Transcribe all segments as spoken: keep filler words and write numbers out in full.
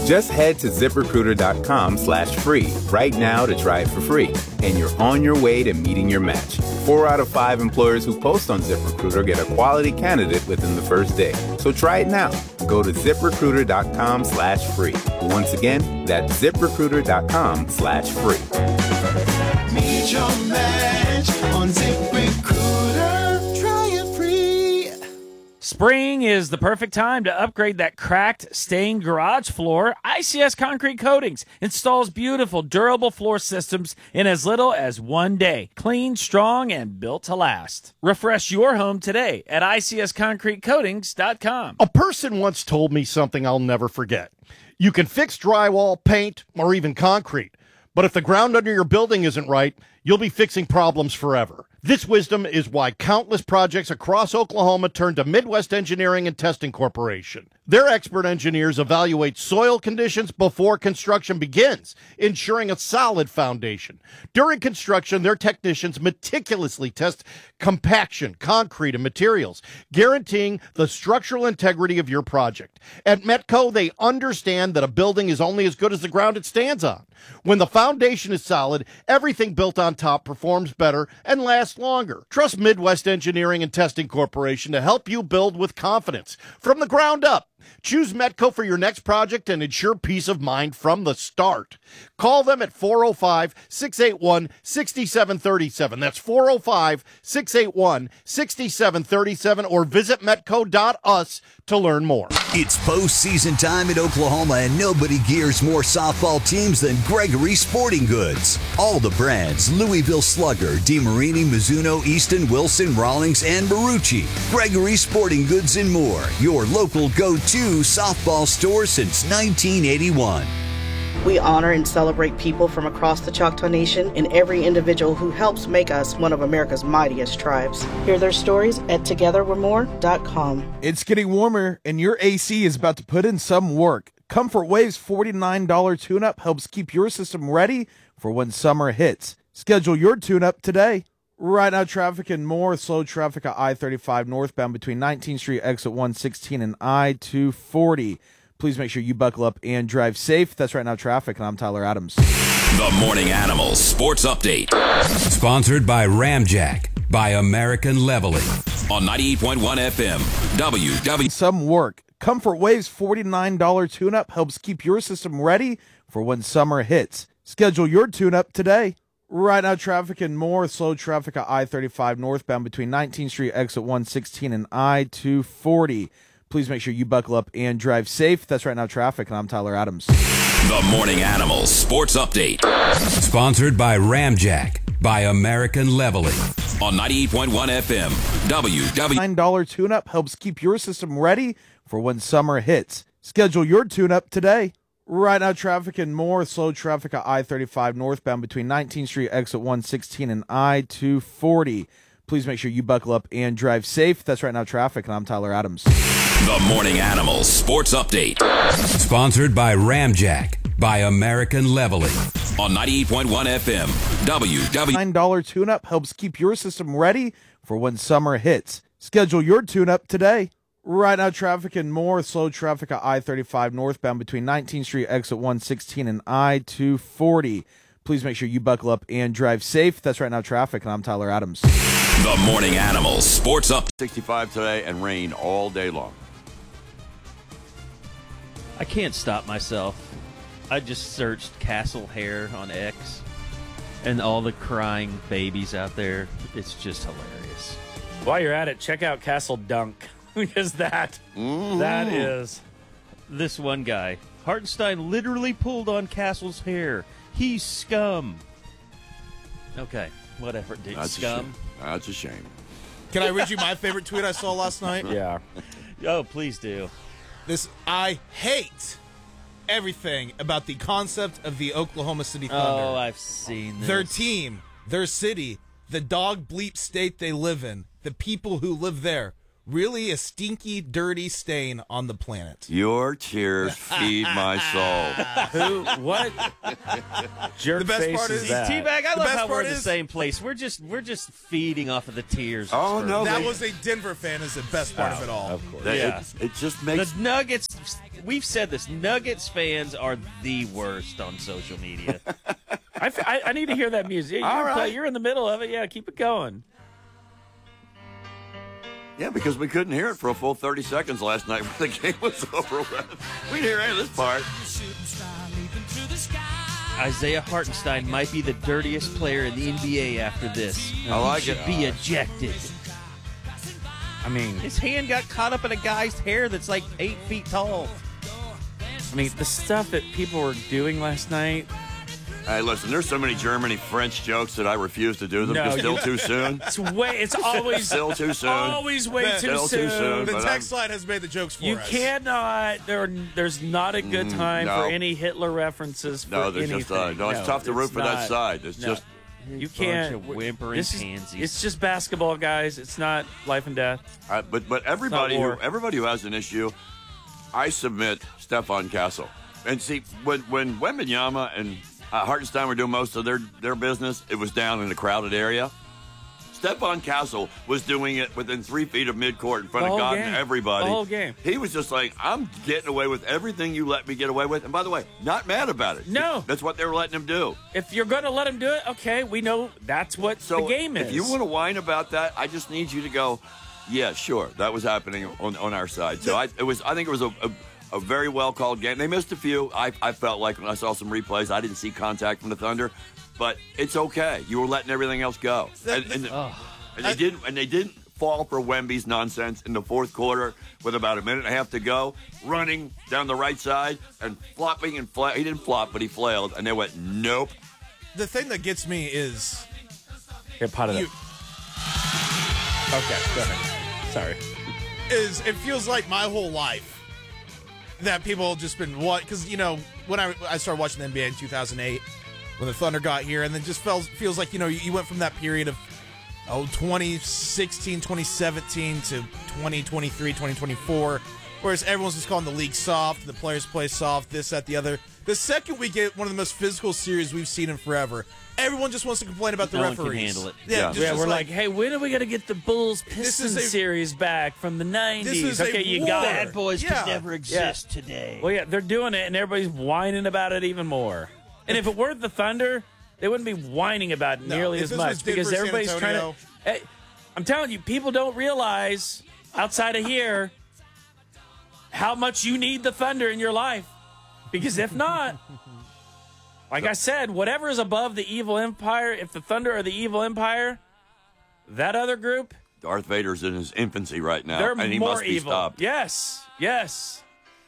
Just head to ZipRecruiter.com slash free right now to try it for free, and you're on your way to meeting your match. Four out of five employers who post on ZipRecruiter get a quality candidate within the first day. So try it now. Go to ZipRecruiter.com slash free. Once again, that's ZipRecruiter.com slash free. Meet your match on ZipRecruiter. Try it free. Spring is the perfect time to upgrade that cracked, stained garage floor. I C S Concrete Coatings installs beautiful, durable floor systems in as little as one day. Clean, strong, and built to last. Refresh your home today at I C S concrete coatings dot com. A person once told me something I'll never forget. You can fix drywall, paint, or even concrete, but if the ground under your building isn't right, you'll be fixing problems forever. This wisdom is why countless projects across Oklahoma turn to Midwest Engineering and Testing Corporation. Their expert engineers evaluate soil conditions before construction begins, ensuring a solid foundation. During construction, their technicians meticulously test compaction, concrete, and materials, guaranteeing the structural integrity of your project. At Metco, they understand that a building is only as good as the ground it stands on. When the foundation is solid, everything built on top performs better and lasts longer. Trust Midwest Engineering and Testing Corporation to help you build with confidence from the ground up. Choose Metco for your next project and ensure peace of mind from the start. Call them at four oh five, six eight one, six seven three seven. That's four oh five, six eight one, six seven three seven or visit metco dot u s to learn more. It's postseason time in Oklahoma, and nobody gears more softball teams than Gregory Sporting Goods. All the brands, Louisville Slugger, DeMarini, Mizuno, Easton, Wilson, Rawlings, and Marucci. Gregory Sporting Goods and more, your local go-to softball store since nineteen eighty-one. We honor and celebrate people from across the Choctaw Nation and every individual who helps make us one of America's mightiest tribes. Hear their stories at together we're more dot com. It's getting warmer, and your A C is about to put in some work. Comfort Wave's forty-nine dollars tune-up helps keep your system ready for when summer hits. Schedule your tune-up today. Right now, traffic and more. Slow traffic at I thirty-five northbound between nineteenth Street, exit one sixteen, and I two forty. Please make sure you buckle up and drive safe. That's Right Now Traffic, and I'm Tyler Adams. The Morning Animals Sports Update. Sponsored by Ramjack by American Leveling on ninety-eight point one F M. W W. Some work. Comfort Wave's forty-nine dollars tune-up helps keep your system ready for when summer hits. Schedule your tune-up today. Right now, traffic and more. Slow traffic at I thirty-five northbound between nineteenth Street, exit one sixteen, and I two forty. Please make sure you buckle up and drive safe. That's Right Now Traffic, and I'm Tyler Adams. The Morning Animals Sports Update. Sponsored by Ramjack by American Leveling on ninety-eight point one F M. W W. nine dollars tune-up helps keep your system ready for when summer hits. Schedule your tune-up today. Right now, traffic and more. Slow traffic at I thirty-five northbound between nineteenth Street, exit one sixteen, and I two forty. Please make sure you buckle up and drive safe. That's Right Now Traffic, and I'm Tyler Adams. The Morning Animals Sports Update. Sponsored by Ramjack by American Leveling on ninety-eight point one F M. W W. nine dollars tune-up helps keep your system ready for when summer hits. Schedule your tune-up today. Right now, traffic and more. Slow traffic at I thirty-five northbound between nineteenth Street, exit one sixteen, and I two forty. Please make sure you buckle up and drive safe. That's Right Now Traffic, and I'm Tyler Adams. The Morning Animals Sports Up. sixty-five today and rain all day long. I can't stop myself. I just searched Castle Hair on X, and all the crying babies out there. It's just hilarious. While you're at it, check out Castle Dunk. Because that, Mm. that is. This one guy, Hartenstein literally pulled on Castle's hair. He's scum. Okay, whatever, dude. That's Scum. A shame. That's a shame. Can I read you my favorite tweet I saw last night? Yeah. Oh, please do. This, I hate everything about the concept of the Oklahoma City Thunder. Oh, I've seen this. Their team, their city, the dog bleep state they live in, the people who live there. really a stinky, dirty stain on the planet. Your tears feed my soul. Who? What? Jerk The best face part is, is- that? T-Bag, I The love best how we're part in the is- same place. We're just we're just feeding off of the tears. of Oh, Spurs. no, That they- was a Denver fan is the best part of it all. Of course. That- Yeah. it, it just makes The Nuggets, we've said this, Nuggets fans are the worst on social media. I, f- I, I need to hear that music. You're, All right. play, you're in the middle of it. Yeah, keep it going. Yeah, because we couldn't hear it for a full thirty seconds last night when the game was over with. We didn't hear any of this part. Isaiah Hartenstein might be the dirtiest player in the N B A after this. I like he should it. be ejected. I mean, His hand got caught up in a guy's hair that's like eight feet tall. I mean, the stuff that people were doing last night. Hey, listen, there's so many Germany French jokes that I refuse to do them. No, It's still you- too soon. It's way. It's always Still too soon. Always way The- too Still soon. too soon. The But text I'm- line has made the jokes for You us. cannot. There, there's not a good time no. for any Hitler references. For No, there's anything. just uh, no. It's tough to root it's for that not. side. It's No. just You Bunch can't. of whimpering this is- pansies. It's just basketball, guys. It's not life and death. uh, but but everybody It's not who war. everybody who has an issue, I submit Stefan Castle. And see, when when Wembanyama and uh, Hartenstein were doing most of their their business, it was down in a crowded area. Stefan Castle was doing it within three feet of midcourt in front The of whole God game. and everybody. The whole game. He was just like, I'm getting away with everything you let me get away with. And by the way, not mad about it. No. That's what they were letting him do. If you're going to let him do it, okay, we know that's what So the game is. if you want to whine about that, I just need you to go, yeah, sure, that was happening on, on our side. So I it was I think it was a, a, a very well called game. They missed a few. I, I felt like when I saw some replays, I didn't see contact from the Thunder, but it's okay. You were letting everything else go, and, and, and they didn't and they didn't fall for Wemby's nonsense in the fourth quarter with about a minute and a half to go, running down the right side and flopping and fla- he didn't flop, but he flailed, and they went nope. The thing that gets me is Here, pot it you, up. Okay, go ahead. Sorry. is it feels like my whole life that people have just been what because you know when I I started watching the N B A in two thousand eight when the Thunder got here and then just feels feels like you know you, you went from that period of oh twenty sixteen twenty seventeen to twenty twenty-three twenty twenty-four whereas everyone's just calling the league soft, the players play soft, this that the other. The second we get one of the most physical series we've seen in forever, everyone just wants to complain about the No one can referees. handle it. Yeah, Yeah. just- Yeah, just we're like, hey, when are we going to get the Bulls This Pistons is a- series back from the nineties? This is a Okay, you war. got Bad it. boys Yeah. could never exist today. Well, yeah, they're doing it, and everybody's whining about it even more. And if it weren't the Thunder, they wouldn't be whining about it No, nearly if as this much was Denver, because San everybody's trying Antonio- to. Hey, I'm telling you, people don't realize outside of here how much you need the Thunder in your life. Because if not, like I said, whatever is above the evil empire, if the Thunder are the evil empire, that other group, Darth Vader's in his infancy right now, they're and he more must be evil. stopped. Yes, yes.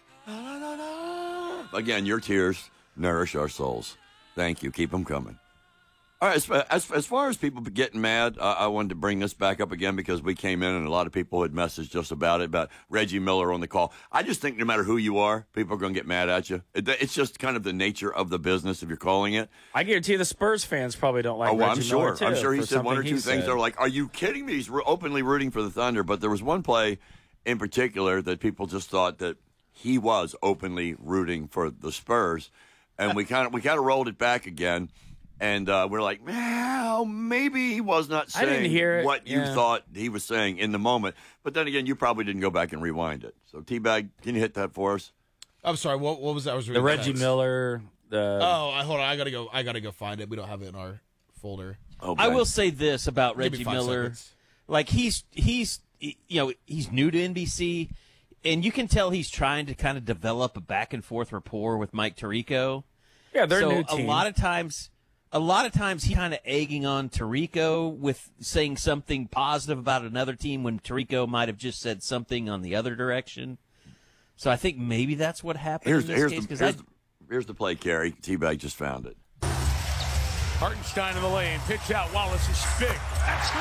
Again, your tears nourish our souls. Thank you. Keep them coming. All right, as, as, as far as people getting mad, uh, I wanted to bring this back up again because we came in and a lot of people had messaged us about it, about Reggie Miller on the call. I just think no matter who you are, people are going to get mad at you. It, it's just kind of the nature of the business if you're calling it. I guarantee you the Spurs fans probably don't like oh, well, Reggie I'm sure. Miller, too, I'm sure he for said one or something two he things said. that are like, are you kidding me? He's re- openly rooting for the Thunder. But there was one play in particular that people just thought that he was openly rooting for the Spurs. And we kind of we kind of rolled it back again. And uh, we're like, well, maybe he was not I didn't saying hear it, what you yeah. thought he was saying in the moment. But then again, you probably didn't go back and rewind it. So, T-Bag, can you hit that for us? I'm sorry. What what was that? I was The reading Reggie text. Miller. The Oh, I, hold on. I gotta go. I gotta go find it. We don't have it in our folder. Okay. I will say this about Give me Reggie five Miller. seconds. Like he's he's you know, he's new to N B C and you can tell he's trying to kind of develop a back and forth rapport with Mike Tirico. yeah, they're so a new a team. lot of times a lot of times he's kind of egging on Tirico with saying something positive about another team when Tirico might have just said something on the other direction. So I think maybe that's what happened Here's, in this here's, case the, 'cause here's, I- the, here's the play, Carrie. T-Bag just found it. Hartenstein in the lane. Pitch out. Wallace is big. That's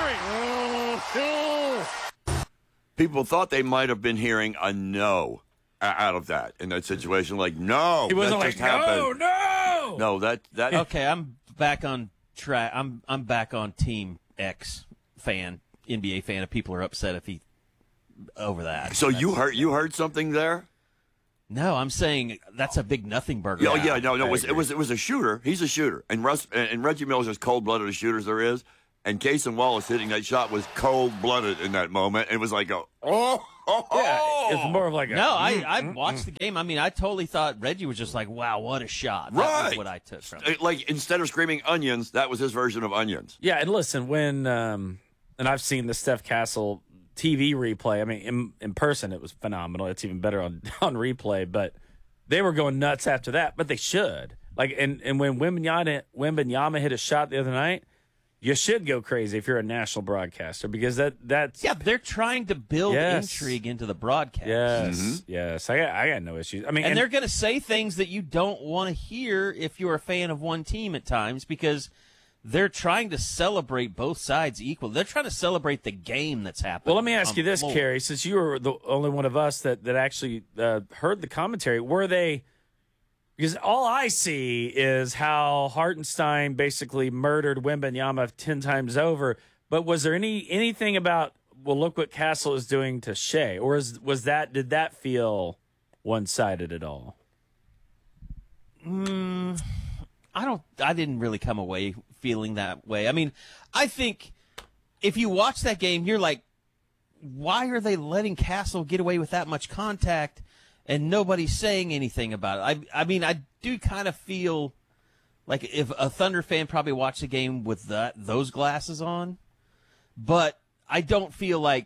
three. People thought they might have been hearing a no o- out of that in that situation. Like, no, he wasn't that like, just happened. no, no. No, that that Okay, I'm back on track. I'm I'm back on Team X fan, N B A fan. If people are upset if he over that. So That's, you heard you heard something there? No, I'm saying that's a big nothing burger. Yeah, yeah, no, no. It was, it was it was a shooter. He's a shooter, and Russ and Reggie Miller's as cold blooded a shooter as there is. And Cason Wallace hitting that shot was cold blooded in that moment. It was like a oh, oh, oh. Yeah, it's more of like a no. I mm, I mm, watched mm. the game. I mean, I totally thought Reggie was just like, wow, what a shot. That Right. was what I took from it. Like instead of screaming onions, that was his version of onions. Yeah, and listen, when um, and I've seen the Steph Castle T V replay. I mean, in, in person, it was phenomenal. It's even better on, on replay, but they were going nuts after that. But they should. Like, and, and when Wembanyama, Wembanyama hit a shot the other night, you should go crazy if you're a national broadcaster because that that's yeah. They're trying to build Yes. intrigue into the broadcast. yes, Mm-hmm. yes. I got I got no issues. I mean, and, they're going to say things that you don't want to hear if you're a fan of one team at times because they're trying to celebrate both sides equally. They're trying to celebrate the game that's happening. Well, let me ask on you the this, floor. Kerry, since you were the only one of us that, that actually uh, heard the commentary, were they – because all I see is how Hartenstein basically murdered Wembanyama ten times over, but was there any anything about, well, look what Castle is doing to Shea, or is, was that – did that feel one-sided at all? Mm, I don't. I didn't really come away feeling that way. I mean, I think if you watch that game, you're like, why are they letting Castle get away with that much contact and nobody's saying anything about it? I, I mean, I do kind of feel like if a Thunder fan probably watched the game with that those glasses on, but I don't feel like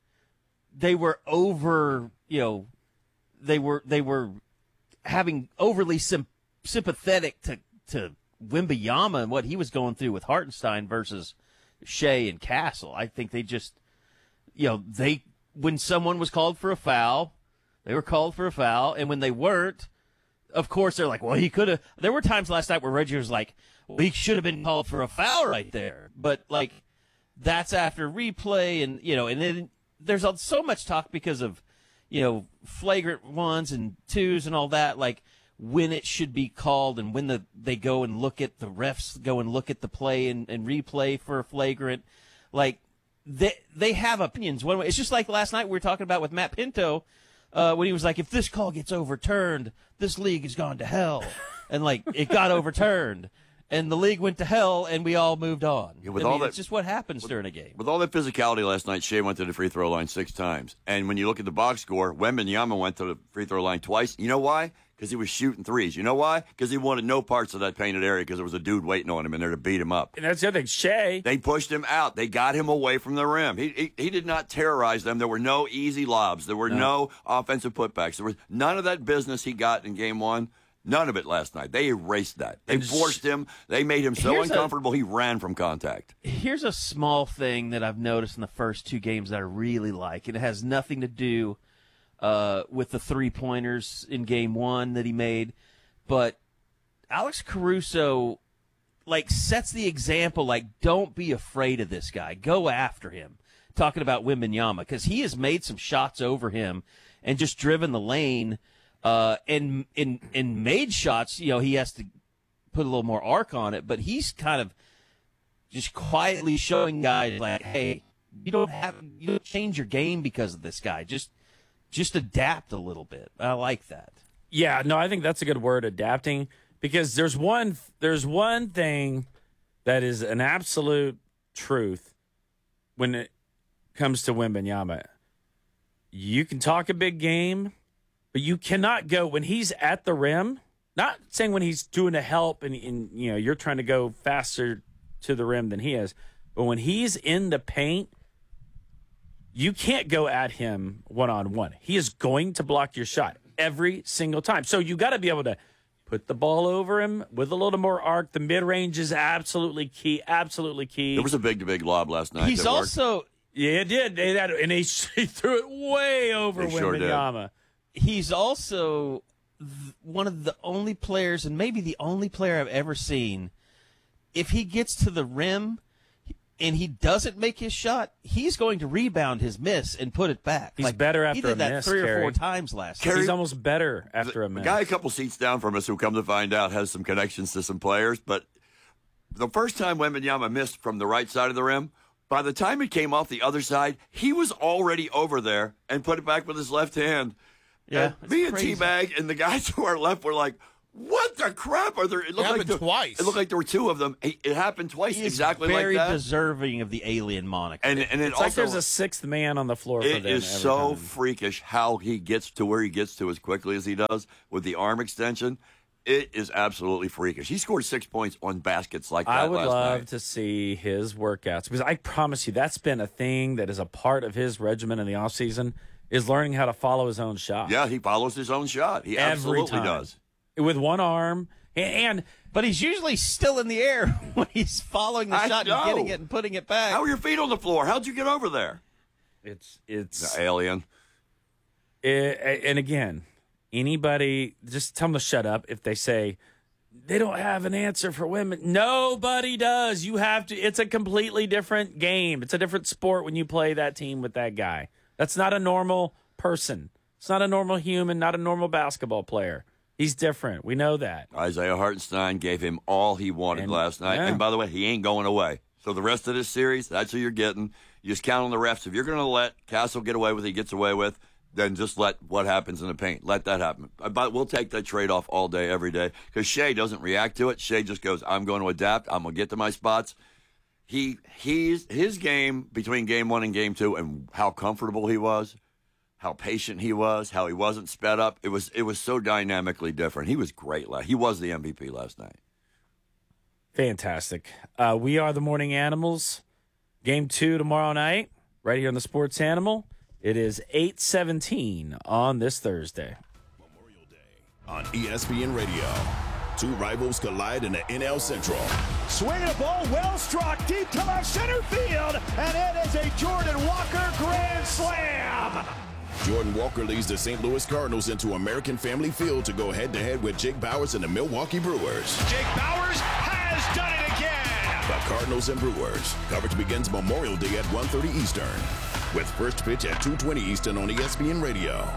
they were over. You know, they were they were having overly sim- sympathetic to to Wembanyama and what he was going through with Hartenstein versus Shea and Castle. I think they just, you know, they when someone was called for a foul, they were called for a foul, and when they weren't, of course they're like, well, he could have. There were times last night where Reggie was like, well, he should have been called for a foul right there, but like that's after replay, and you know, and then there's so much talk because of, you know, flagrant ones and twos and all that, like when it should be called and when the they go and look at the refs go and look at the play and, and replay for a flagrant. Like they they have opinions one way. It's just like last night we were talking about with Matt Pinto uh, when he was like, if this call gets overturned, this league has gone to hell. And like it got overturned. And the league went to hell, and we all moved on. Yeah, with I all mean, that, it's just what happens during a game. With all that physicality last night, Shea went to the free throw line six times. And when you look at the box score, Wembanyama went to the free throw line twice. You know why? Because he was shooting threes. You know why? Because he wanted no parts of that painted area because there was a dude waiting on him in there to beat him up. And that's the other thing. Shea. They pushed him out. They got him away from the rim. He he, he did not terrorize them. There were no easy lobs. There were no. no offensive putbacks. There was none of that business he got in game one. None of it last night. They erased that. They forced him. They made him so Here's uncomfortable a, he ran from contact. Here's a small thing that I've noticed in the first two games that I really like, and it has nothing to do uh, with the three-pointers in game one that he made, but Alex Caruso like sets the example, like, don't be afraid of this guy. Go after him. Talking about Wembanyama, because he has made some shots over him and just driven the lane Uh, and, and, and made shots. You know, he has to put a little more arc on it, but he's kind of just quietly showing guys like, hey, you don't have, you don't change your game because of this guy. Just, just adapt a little bit. I like that. Yeah, no, I think that's a good word, adapting, because there's one, there's one thing that is an absolute truth when it comes to Wembanyama. You can talk a big game, but you cannot go when he's at the rim, not saying when he's doing a help and, and you know, you're trying to go faster to the rim than he is, but when he's in the paint, you can't go at him one-on-one. He is going to block your shot every single time. So you got to be able to put the ball over him with a little more arc. The mid-range is absolutely key, absolutely key. There was a big-to-big lob last night. He's also... Yeah, it did. They, that, and he, he threw it way over Wembanyama. Sure, he's also th- one of the only players, and maybe the only player I've ever seen, if he gets to the rim and he doesn't make his shot, he's going to rebound his miss and put it back. He's like, better after he did a that miss, three Kerry. or four times last Kerry, year. He's almost better after the, a miss. A guy a couple seats down from us who, come to find out, has some connections to some players, but the first time Wembanyama missed from the right side of the rim, By the time it came off the other side, he was already over there and put it back with his left hand. Yeah, and me and crazy. T-Bag and the guys to our left were like, what the crap are there? It, It looked like happened there, twice. It looked like there were two of them. It, it happened twice He is exactly very like that. deserving of the alien moniker. And, and it It's also, like there's a sixth man on the floor for it them. is every so time. freakish how he gets to where he gets to as quickly as he does with the arm extension. It is absolutely freakish. He scored six points on baskets like that I would last love night. to see his workouts because I promise you that's been a thing that is a part of his regimen in the offseason is learning how to follow his own shot. Yeah, he follows his own shot. He Every absolutely time. does. With one arm. And, and but he's usually still in the air when he's following the I shot know. and getting it and putting it back. How are your feet on the floor? How'd you get over there? it's it's The alien. it, and again, anybody just tell them to shut up if they say they don't have an answer for women. Nobody does. You have to. It's a completely different game. It's a different sport when you play that team with that guy. That's not a normal person. It's not a normal human, not a normal basketball player. He's different. We know that. Isaiah Hartenstein gave him all he wanted And- last night. yeah. And by the way, he ain't going away. So the rest of this series, that's who you're getting. You just count on the refs. If you're going to let Castle get away with what he gets away with, then just let what happens in the paint. Let that happen. But we'll take that trade-off all day, every day. Because Shea doesn't react to it. Shea just goes, I'm going to adapt. I'm going to get to my spots. He he's His game between game one and game two and how comfortable he was, how patient he was, how he wasn't sped up. It was it was so dynamically different. He was great. la- He was the M V P last night. Fantastic. Uh, we are the Morning Animals. Game two tomorrow night, right here on the Sports Animal. It is eight seventeen on this Thursday. On E S P N Radio, two rivals collide in the N L Central. Swinging a ball, well struck deep to left center field, and it is a Jordan Walker grand slam. Jordan Walker leads the Saint Louis Cardinals into American Family Field to go head-to-head with Jake Bowers and the Milwaukee Brewers. Jake Bowers has done it again. The Cardinals and Brewers. Coverage begins Memorial Day at one thirty Eastern, with first pitch at two twenty Eastern on E S P N Radio.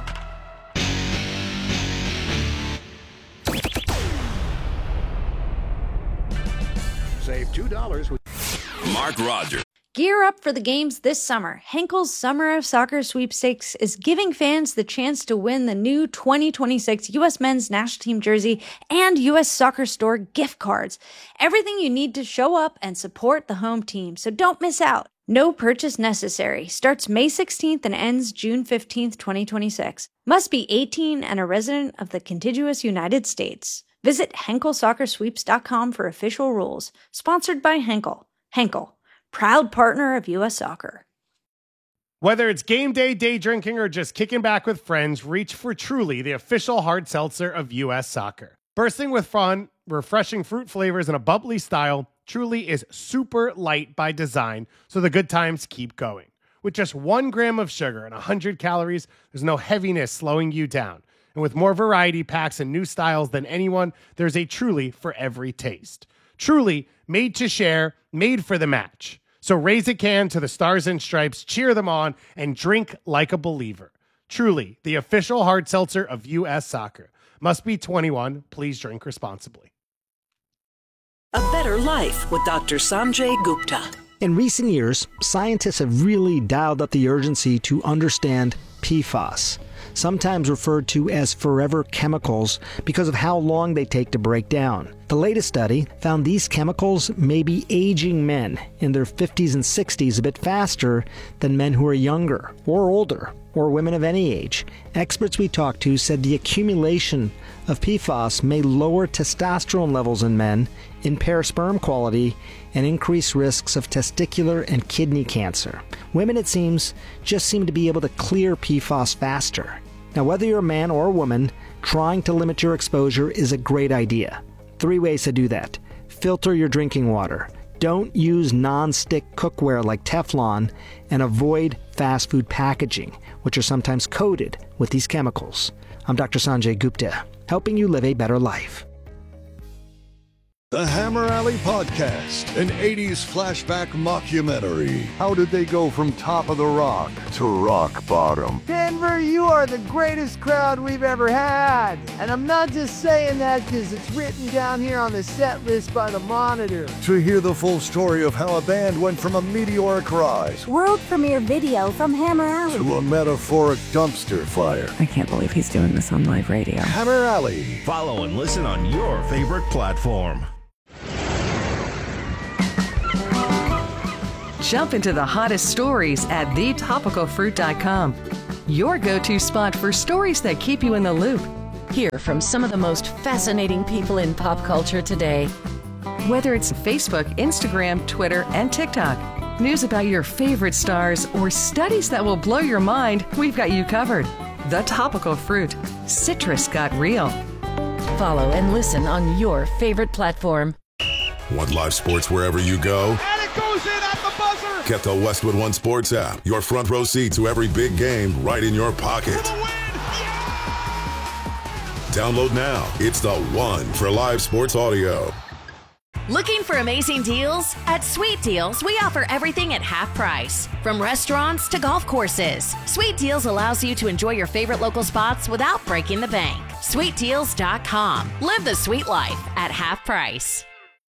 Save two dollars with Mark Rogers. Gear up for the games this summer. Henkel's Summer of Soccer Sweepstakes is giving fans the chance to win the new twenty twenty-six U S Men's National Team jersey and U S Soccer Store gift cards. Everything you need to show up and support the home team, so don't miss out. No purchase necessary. Starts May sixteenth and ends June fifteenth, twenty twenty-six. Must be eighteen and a resident of the contiguous United States. Visit Henkel Soccer Sweeps dot com for official rules. Sponsored by Henkel. Henkel, proud partner of U S Soccer. Whether it's game day, day drinking, or just kicking back with friends, reach for Truly, the official hard seltzer of U S Soccer. Bursting with fun, refreshing fruit flavors, and a bubbly style, Truly is super light by design, so the good times keep going. With just one gram of sugar and one hundred calories, there's no heaviness slowing you down. And with more variety packs and new styles than anyone, there's a Truly for every taste. Truly, made to share, made for the match. So raise a can to the Stars and Stripes, cheer them on, and drink like a believer. Truly, the official hard seltzer of U S Soccer. Must be twenty-one. Please drink responsibly. A better life with Doctor Sanjay Gupta. In recent years, scientists have really dialed up the urgency to understand P FAS, sometimes referred to as forever chemicals because of how long they take to break down. The latest study found these chemicals may be aging men in their fifties and sixties a bit faster than men who are younger or older, or women of any age. Experts we talked to said the accumulation of P FAS may lower testosterone levels in men, impair sperm quality, and increase risks of testicular and kidney cancer. Women, it seems, just seem to be able to clear P FAS faster. Now, whether you're a man or a woman, trying to limit your exposure is a great idea. Three ways to do that. Filter your drinking water. Don't use non-stick cookware like Teflon, and avoid fast food packaging, which are sometimes coated with these chemicals. I'm Doctor Sanjay Gupta, helping you live a better life. The Hammer Alley Podcast, an eighties flashback mockumentary. How did they go from top of the rock to rock bottom? Denver, you are the greatest crowd we've ever had. And I'm not just saying that because it's written down here on the set list by the Monitor. To hear the full story of how a band went from a meteoric rise World premiere video from Hammer Alley to a metaphoric dumpster fire. I can't believe he's doing this on live radio. Hammer Alley. Follow and listen on your favorite platform. Jump into the hottest stories at the topical fruit dot com. Your go-to spot for stories that keep you in the loop. Hear from some of the most fascinating people in pop culture today. Whether it's Facebook, Instagram, Twitter, and TikTok, news about your favorite stars, or studies that will blow your mind, we've got you covered. The Topical Fruit. Citrus got real. Follow and listen on your favorite platform. Want live sports wherever you go? And it goes in at the buzzer! Get the Westwood One Sports app. Your front row seat to every big game right in your pocket. For the win! Yeah! Download now. It's the one for live sports audio. Looking for amazing deals? At Sweet Deals, we offer everything at half price. From restaurants to golf courses, Sweet Deals allows you to enjoy your favorite local spots without breaking the bank. sweet deals dot com. Live the sweet life at half price.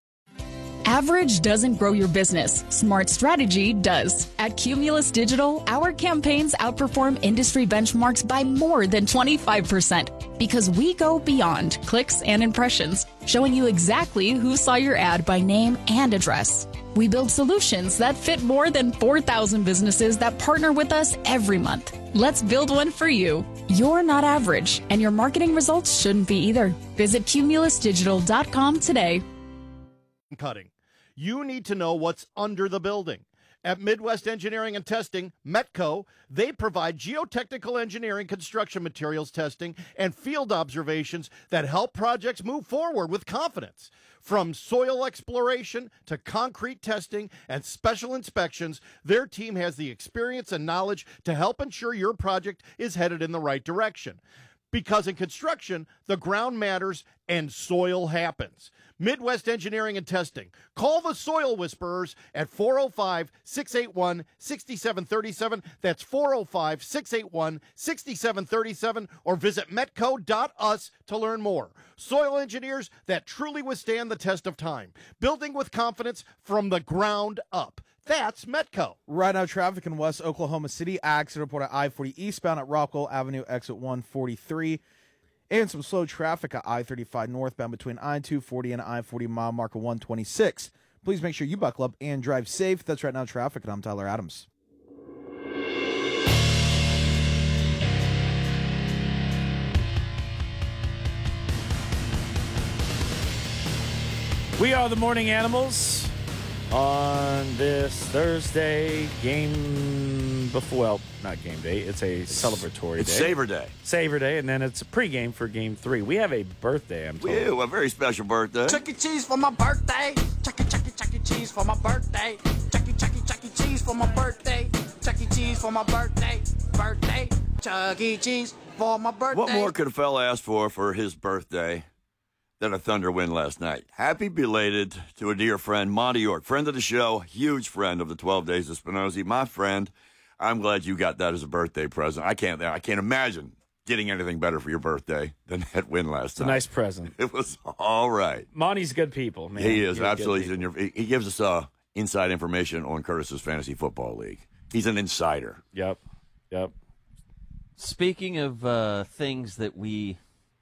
Average doesn't grow your business. Smart strategy does. At Cumulus Digital, our campaigns outperform industry benchmarks by more than twenty-five percent because we go beyond clicks and impressions, showing you exactly who saw your ad by name and address. We build solutions that fit more than four thousand businesses that partner with us every month. Let's build one for you. You're not average, and your marketing results shouldn't be either. Visit cumulus digital dot com today. Cutting. You need to know what's under the building. At Midwest Engineering and Testing, Metco, they provide geotechnical engineering, construction materials testing, and field observations that help projects move forward with confidence. From soil exploration to concrete testing and special inspections, their team has the experience and knowledge to help ensure your project is headed in the right direction. Because in construction, the ground matters and soil happens. Midwest Engineering and Testing. Call the Soil Whisperers at four oh five, six eight one, six seven three seven. That's four oh five, six eight one, six seven three seven. Or visit metco dot u s to learn more. Soil engineers that truly withstand the test of time. Building with confidence from the ground up. That's Metco. Right now, traffic in West Oklahoma City. Accident report at I forty eastbound at Rockwell Avenue, exit one forty-three. And some slow traffic at I thirty-five northbound between I two forty and I forty mile marker one twenty-six. Please make sure you buckle up and drive safe. That's Right Now Traffic, and I'm Tyler Adams. We are the Morning Animals on this Thursday game before, well, not game day. It's a celebratory it's day. Savor Day. Savor Day, and then it's a pregame for game three. We have a birthday, I'm told. Ew, a very special birthday. Chuck E. Cheese for my birthday. Chuck E. Chuck E. Chuck E. Cheese for my birthday. Chuck E. Chuck E. Chuck E. Cheese for my birthday. Chuck E. Cheese for my birthday. Birthday. Chuck E. Cheese for my birthday. What more could a fella ask for for his birthday than a Thunder win last night? Happy belated to a dear friend, Monty York, friend of the show, huge friend of the twelve Days of Spinozzi, my friend. I'm glad you got that as a birthday present. I can't, I can't imagine getting anything better for your birthday than that win last It's a night. nice present. It was all right. Monty's good people, man. He is He's absolutely. good He's in your, he gives us uh, inside information on Curtis's Fantasy Football League. He's an insider. Yep, yep. Speaking of uh, things that we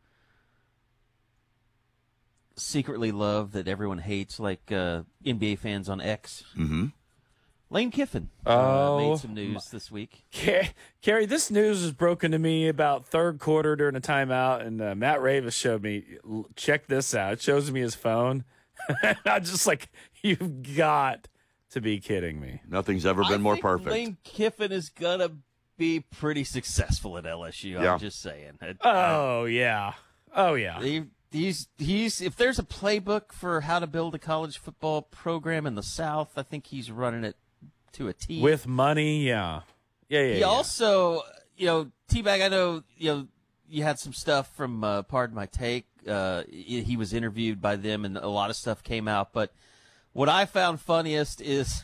secretly love that everyone hates, like uh, N B A fans on X. Mm-hmm. Lane Kiffin uh, Oh, made some news my- this week. Car- Carrie, this news was broken to me about third quarter during a timeout, and uh, Matt Ravis showed me, l- check this out. It shows me his phone. I'm just like, you've got to be kidding me. Nothing's ever been I more think perfect. Lane Kiffin is going to be pretty successful at L S U. Yeah. I'm just saying. It- Oh, yeah. Oh, yeah. He, he's he's if there's a playbook for how to build a college football program in the South, I think he's running it to a T. With money, yeah. Yeah, yeah, He yeah. also, you know, T-Bag, I know, you know, you had some stuff from uh, Pardon My Take uh, he was interviewed by them, and a lot of stuff came out. But what I found funniest is,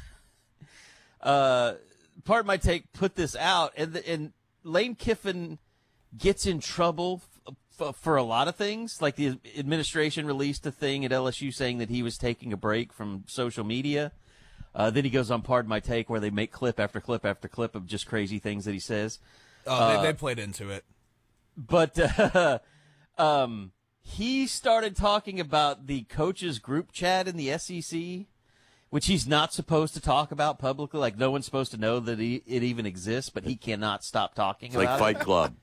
uh, Pardon My Take put this out, and the, and Lane Kiffin gets in trouble f- f- for a lot of things. Like the administration released a thing at L S U saying that he was taking a break from social media. Uh, then he goes on Pardon My Take, where they make clip after clip after clip of just crazy things that he says. Oh, uh, they, they played into it. But uh, um, he started talking about the coaches group chat in the S E C, which he's not supposed to talk about publicly. Like, no one's supposed to know that he, it even exists, but he cannot stop talking It's about like it. Fight Club.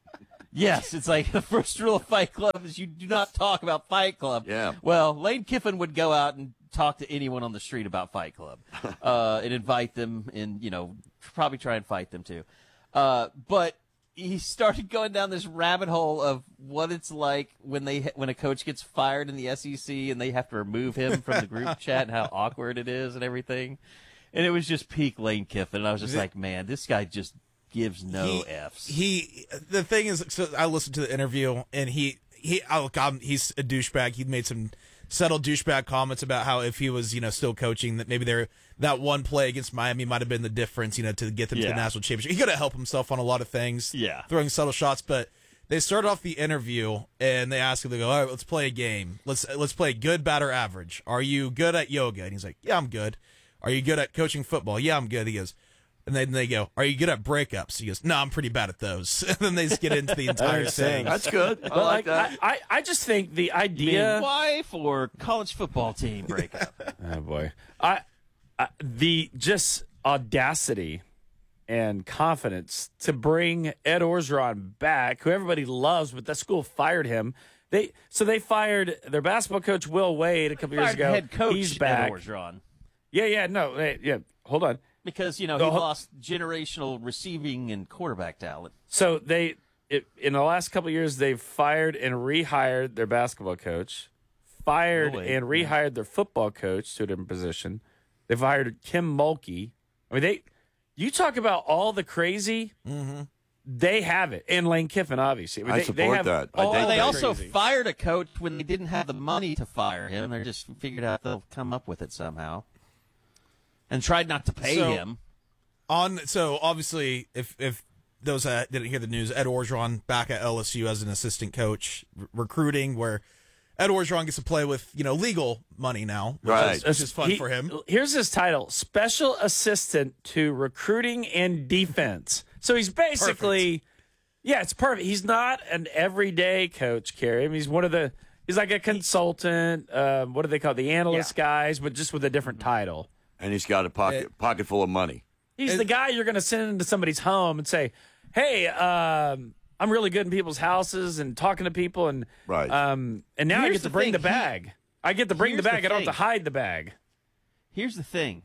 Yes, it's like the first rule of Fight Club is you do not talk about Fight Club. Yeah. Well, Lane Kiffin would go out and talk to anyone on the street about Fight Club uh, and invite them and, you know, probably try and fight them too. Uh, but he started going down this rabbit hole of what it's like when they when a coach gets fired in the S E C and they have to remove him from the group chat and how awkward it is and everything. And it was just peak Lane Kiffin. And I was just like, man, this guy just gives no he, F's. He, the thing is, so I listened to the interview, and he, he, I look, I'm, he's a douchebag. He made some subtle douchebag comments about how if he was, you know, still coaching, that maybe there that one play against Miami might have been the difference, you know, to get them to Yeah. the national championship. He could have helped himself on a lot of things, Yeah. throwing subtle shots, but they started off the interview and they asked him, they go, all right, let's play a game. Let's let's play good, bad, or average. Are you good at yoga? And he's like, yeah, I'm good. Are you good at coaching football? Yeah, I'm good. He goes, and then they go, are you good at breakups? He goes, no, I'm pretty bad at those. And then they just get into the entire thing. That's good. I But like like, that. I, I, I just think the You mean idea. wife or college football team breakup? Oh boy, I, I the just audacity and confidence to bring Ed Orgeron back, who everybody loves, but that school fired him. They so they fired their basketball coach Will Wade a couple years Fired ago. head coach He's back. Ed Orgeron. Yeah, yeah, no, hey, yeah. Hold on. Because, you know, The he whole- lost generational receiving and quarterback talent. So they, it, in the last couple of years, they've fired and rehired their basketball coach, fired Really? and rehired their football coach to a different position. They've hired Kim Mulkey. I mean, they. You talk about all the crazy. Mm-hmm. They have it, and Lane Kiffin, obviously. mean, I they, support they have that. I all dig Well, they the also crazy. fired a coach when they didn't have the money to fire him. They just figured out they'll come up with it somehow. And tried not to pay So- him. On so obviously, if if those that didn't hear the news, Ed Orgeron back at L S U as an assistant coach, r- recruiting, where Ed Orgeron gets to play with you know legal money now, which, Right. is, which is fun He- for him. Here's his title: Special Assistant to Recruiting and Defense. So he's basically, yeah, it's perfect. He's not an everyday coach, Kerry. I mean, he's one of the. He's like a consultant. Um, what do they call it? The analyst guys, but just with a different title. And he's got a pocket pocket full of money. He's the guy you're going to send into somebody's home and say, "Hey, um, I'm really good in people's houses and talking to people, and Right. um, and now I Here's get to the bring thing, the he- bag. I get to bring the here's the bag. I don't have to thing. hide the bag." Here's the thing.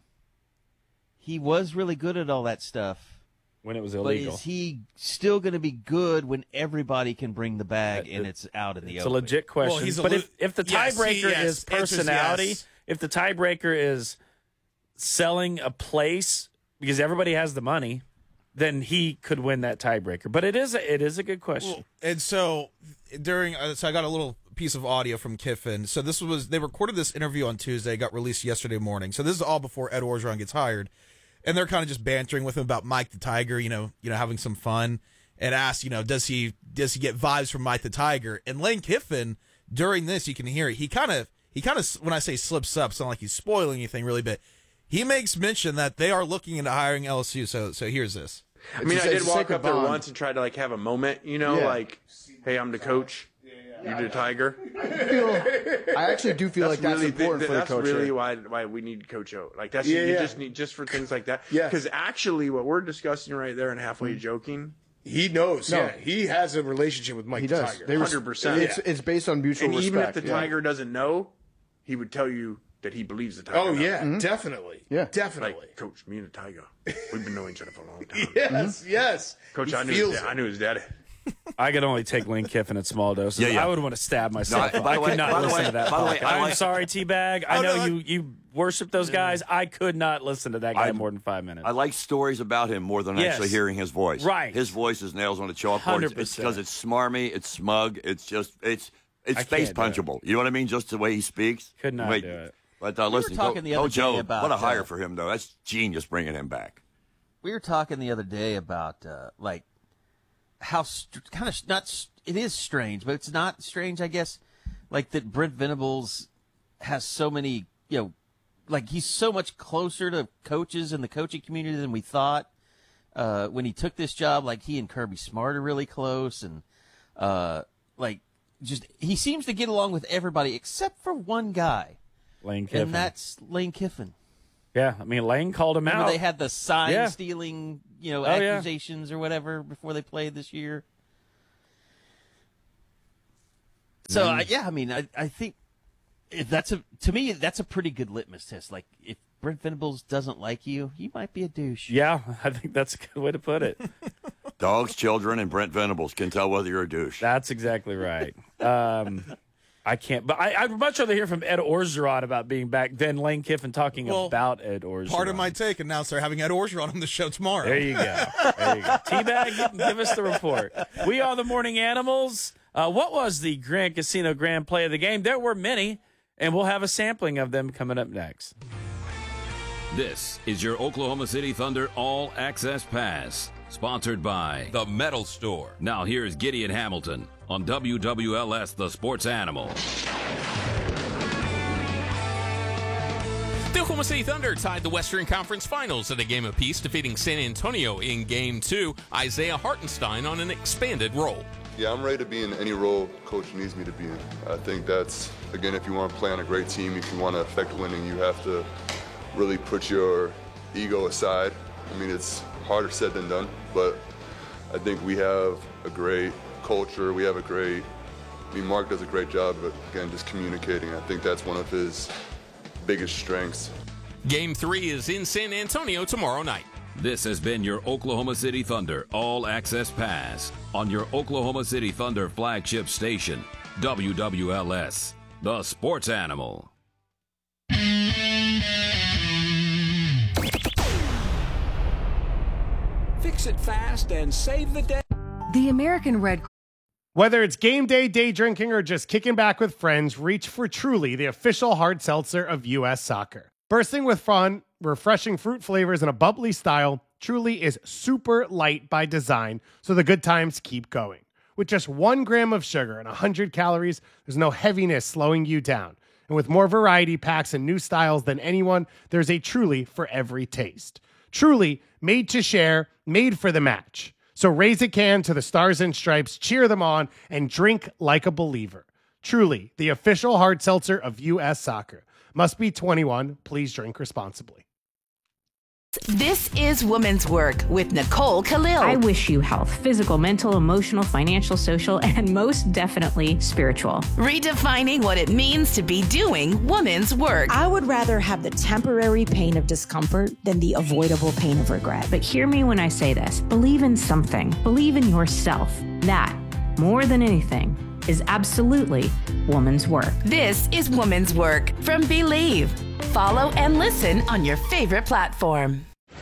He was really good at all that stuff. When it was But illegal, is he still going to be good when everybody can bring the bag Uh, and it- it's out in the it's open? a legit question. Well, he's a but lo- if, if the Yes, he- tiebreaker yes. is Answer's personality, yes. if the tiebreaker is selling a place because everybody has the money, then he could win that tiebreaker. But it is a, it is a good question. And so during, uh, so I got a little piece of audio from Kiffin. So this was they recorded this interview on Tuesday, it got released yesterday morning. So this is all before Ed Orgeron gets hired, and they're kind of just bantering with him about Mike the Tiger, you know, you know, having some fun, and asked, you know, does he does he get vibes from Mike the Tiger? And Lane Kiffin during this, you can hear it, he kind of he kind of when I say slips up, it's not like he's spoiling anything really, but he makes mention that they are looking into hiring L S U. So so here's this. I mean, I did walk up there once and try to like have a moment, you know, Yeah. like, hey, I'm the coach, you're the Tiger. I feel, I actually do feel like that's really, important th- for the that's coach. really here. why why we need Coach O. Like that's Yeah, you yeah. just need just for things like that. Yeah. Because actually, what we're discussing right there and halfway Mm. joking, He knows. No. Yeah, he has a relationship with Mike He the does. Tiger. They res- one hundred percent. It's it's based on mutual and respect. even if the yeah. Tiger doesn't know, he would tell you that he believes the Tiger. Oh knows. yeah, definitely. Yeah, definitely. Like, Coach, me and the Tiger, we've been knowing each other for a long time. Yes, yes. Coach, He I knew feels his, da- it. I knew his daddy. I could only take Lane Kiffin at small doses. Yeah, yeah. I would want to stab myself. No, by I the could way- not by the listen way- to that. by the way, podcast. I I'm like- sorry, Teabag. I Oh, know no, I- you you worship those guys. I could not listen to that guy I- more than five minutes. I like stories about him more than Yes. actually hearing his voice. Right. His voice is nails on a chalkboard. one hundred It's percent. because it's smarmy, it's smug, it's just it's It's I face can't do punchable. You know what I mean? Just the way he speaks. Could not Wait, do it. But uh, We were listen, talking Go- the other Coach O, day about, what a hire uh, for him, though. That's genius bringing him back. We were talking the other day about uh, like how st- kind of not. St- it is strange, but it's not strange, I guess. Like that Brent Venables has so many, you know, like he's so much closer to coaches and the coaching community than we thought. Uh, when he took this job, like he and Kirby Smart are really close, and uh, like just he seems to get along with everybody except for one guy, Lane Kiffin. and that's Lane Kiffin. Yeah, I mean, Lane called him Remember out. they had the sign Yeah. stealing, you know, Oh, yeah. accusations or whatever before they played this year. So Mm. I, yeah, I mean, I, I think if that's a to me that's a pretty good litmus test. Like if Brent Venables doesn't like you, you might be a douche. Yeah, I think that's a good way to put it. Dogs, children, and Brent Venables can tell whether you're a douche. That's exactly right. Um, I can't, but I, I'd much rather hear from Ed Orgeron about being back than Lane Kiffin talking Well, about Ed Orgeron. Part of my take, and now they're having Ed Orgeron on the show tomorrow. There you go. There you go. T-Bag, you can give us the report. We are the Morning Animals. Uh, what was the Grand Casino Grand Play of the game? There were many, and we'll have a sampling of them coming up next. This is your Oklahoma City Thunder All Access Pass, sponsored by The Metal Store. Now here's Gideon Hamilton on W W L S The Sports Animal. The Oklahoma City Thunder tied the Western Conference Finals at a game apiece, defeating San Antonio in Game two. Isaiah Hartenstein on an expanded role. Yeah, I'm ready to be in any role Coach needs me to be in. I think that's, again, if you want to play on a great team, if you want to affect winning, you have to really put your ego aside. I mean, it's harder said than done, but I think we have a great culture. We have a great, I mean, Mark does a great job of, again, just communicating. I think that's one of his biggest strengths. Game three is in San Antonio tomorrow night. This has been your Oklahoma City Thunder All Access Pass on your Oklahoma City Thunder flagship station, W W L S, The Sports Animal. Fix it fast and save the day. The American Red Whether it's game day, day drinking, or just kicking back with friends, reach for Truly, the official hard seltzer of U S Soccer. Bursting with fun, refreshing fruit flavors, and a bubbly style, Truly is super light by design, so the good times keep going. With just one gram of sugar and one hundred calories, there's no heaviness slowing you down. And with more variety packs and new styles than anyone, there's a Truly for every taste. Truly, made to share, made for the match. So raise a can to the Stars and Stripes, cheer them on, and drink like a believer. Truly, the official hard seltzer of U S Soccer. Must be twenty-one. Please drink responsibly. This is Women's Work with Nicole Khalil. I wish you health, physical, mental, emotional, financial, social, and most definitely spiritual. Redefining what it means to be doing women's work. I would rather have the temporary pain of discomfort than the avoidable pain of regret. But hear me when I say this. Believe in something. Believe in yourself. That, more than anything, is absolutely woman's work. This is Woman's Work from Believe. Follow and listen on your favorite platform.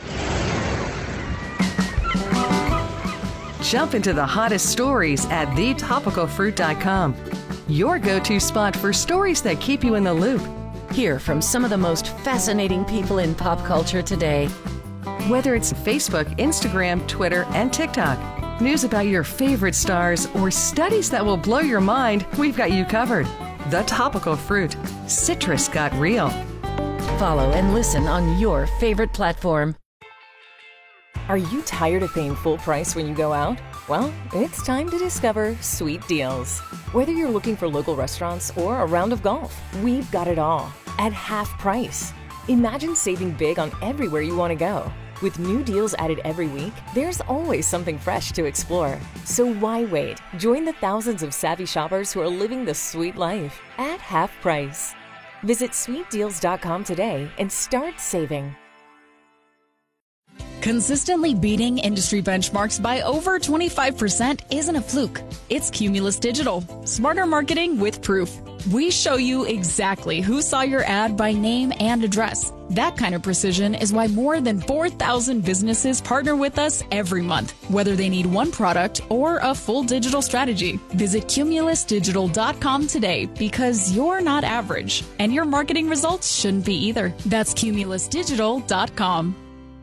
Jump into the hottest stories at the topical fruit dot com. Your go-to spot for stories that keep you in the loop. Hear from some of the most fascinating people in pop culture today. Whether it's Facebook, Instagram, Twitter, and TikTok, news about your favorite stars, or studies that will blow your mind, we've got you covered. The Topical Fruit. Citrus got real. Follow and listen on your favorite platform. Are you tired of paying full price when you go out? Well, it's time to discover Sweet Deals. Whether you're looking for local restaurants or a round of golf, we've got it all at half price. Imagine saving big on everywhere you want to go. With new deals added every week, there's always something fresh to explore. So why wait? Join the thousands of savvy shoppers who are living the sweet life at half price. Visit sweet deals dot com today and start saving. Consistently beating industry benchmarks by over twenty-five percent isn't a fluke. It's Cumulus Digital. Smarter marketing with proof. We show you exactly who saw your ad by name and address. That kind of precision is why more than four thousand businesses partner with us every month, whether they need one product or a full digital strategy. Visit cumulus digital dot com today because you're not average, and your marketing results shouldn't be either. That's cumulus digital dot com.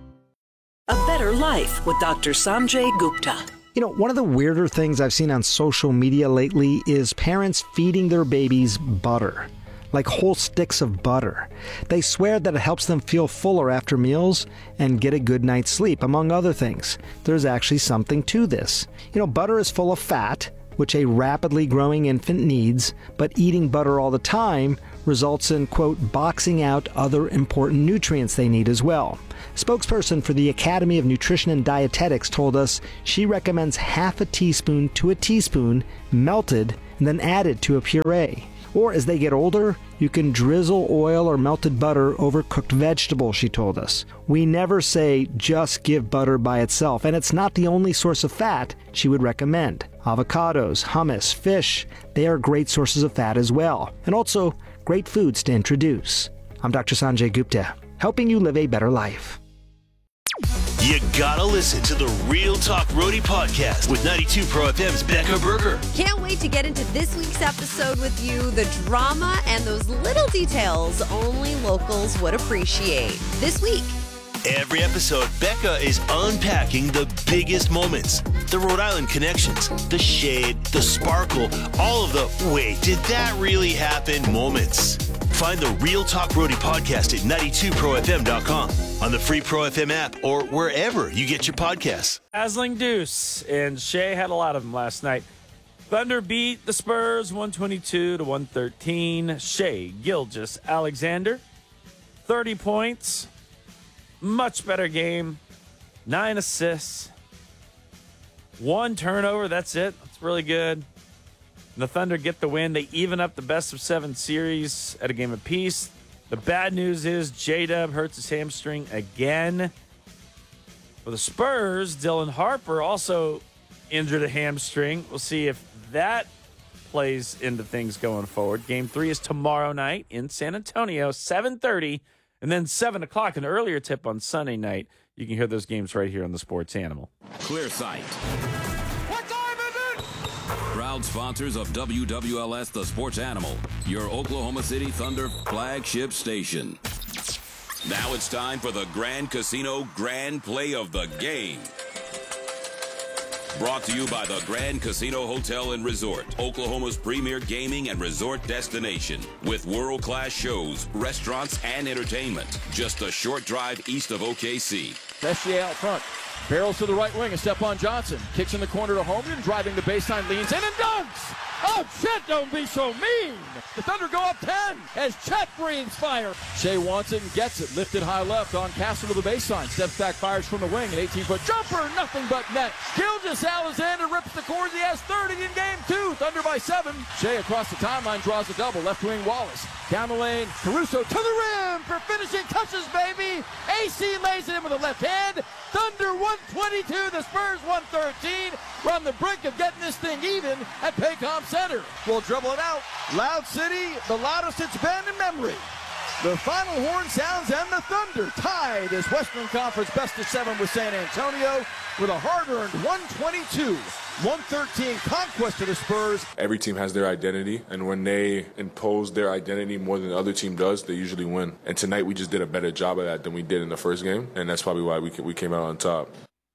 A Better Life with Doctor Sanjay Gupta. You know, one of the weirder things I've seen on social media lately is parents feeding their babies butter, like whole sticks of butter. They swear that it helps them feel fuller after meals and get a good night's sleep, among other things. There's actually something to this. You know, butter is full of fat, which a rapidly growing infant needs, but eating butter all the time results in, quote, boxing out other important nutrients they need as well. Spokesperson for the Academy of Nutrition and Dietetics told us she recommends half a teaspoon to a teaspoon melted and then added to a puree. Or as they get older, you can drizzle oil or melted butter over cooked vegetables, she told us. We never say just give butter by itself, and it's not the only source of fat she would recommend. Avocados, hummus, fish, they are great sources of fat as well, and also great foods to introduce. I'm Doctor Sanjay Gupta, helping you live a better life. You gotta listen to the Real Talk Roadie podcast with ninety-two Pro F M's Becca Berger. Can't wait to get into this week's episode with you. The drama and those little details only locals would appreciate. This week. Every episode, Becca is unpacking the biggest moments, the Rhode Island connections, the shade, the sparkle, all of the wait, did that really happen moments. Find the Real Talk Roadie podcast at ninety-two pro f m dot com, on the free Pro F M app, or wherever you get your podcasts. Dazzling Deuce, and Shea had a lot of them last night. Thunder beat the Spurs one twenty-two to one thirteen. Shea Gilgeous Alexander, thirty points. Much better game. Nine assists. One turnover. That's it. That's really good. The Thunder get the win. They even up the best of seven series at a game apiece. The bad news is J-Dub hurts his hamstring again. For the Spurs, Dylan Harper also injured a hamstring. We'll see if that plays into things going forward. Game three is tomorrow night in San Antonio, seven thirty. And then seven o'clock, an earlier tip on Sunday night. You can hear those games right here on the Sports Animal. Clear Sight. Proud sponsors of W W L S The Sports Animal, your Oklahoma City Thunder flagship station. Now it's time for the Grand Casino Grand Play of the Game. Brought to you by the Grand Casino Hotel and Resort, Oklahoma's premier gaming and resort destination, with world-class shows, restaurants, and entertainment. Just a short drive east of O K C. Messier out front. Barrels to the right wing, and Stephon Johnson kicks in the corner to Holmgren, driving the baseline, leans in and dunks! Oh, Chet, don't be so mean! The Thunder go up ten as Chet breathes fire. Shea wants it and gets it, lifted high left on Castle to the baseline. Steps back, fires from the wing, an eighteen-foot jumper, nothing but net. Gilgeous Alexander rips the cords, he has thirty in game two. Thunder by seven. Shea across the timeline draws a double, left wing Wallace. Down the lane, Caruso to the rim for finishing touches, baby! A C lays it in with a left hand. Thunder one twenty-two, the Spurs one thirteen. We're on the brink of getting this thing even at Paycom Center. We'll dribble it out. Loud City, the loudest it's been in memory. The final horn sounds and the Thunder tied as Western Conference best of seven with San Antonio with a hard-earned one twenty-two one thirteen conquest of the Spurs. Every team has their identity, and when they impose their identity more than the other team does, they usually win. And tonight we just did a better job of that than we did in the first game, and that's probably why we we came out on top.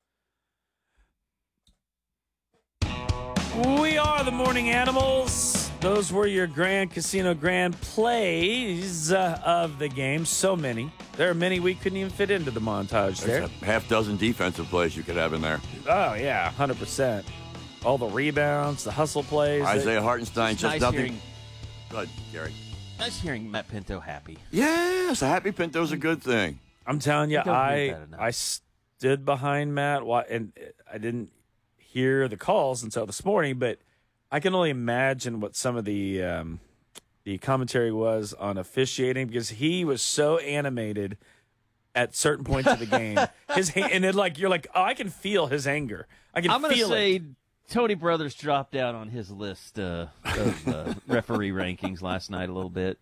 We are the Morning Animals. Those were your Grand Casino Grand Plays uh, of the game. So many. There are many we couldn't even fit into the montage there. There's a half dozen defensive plays you could have in there. Oh, yeah, one hundred percent. All the rebounds, the hustle plays. Isaiah Hartenstein, just nice nothing. Hearing, Good, Gary. Nice hearing Matt Pinto happy. Yes, a happy Pinto's a good thing. I'm telling you, He doesn't do I that enough. I stood behind Matt, wa- and I didn't hear the calls until this morning, but I can only imagine what some of the um, the commentary was on officiating, because he was so animated at certain points of the game. His ha- and it like you're like, oh, I can feel his anger. I can I'm gonna feel say it. Tony Brothers dropped down on his list uh, of uh, referee rankings last night a little bit.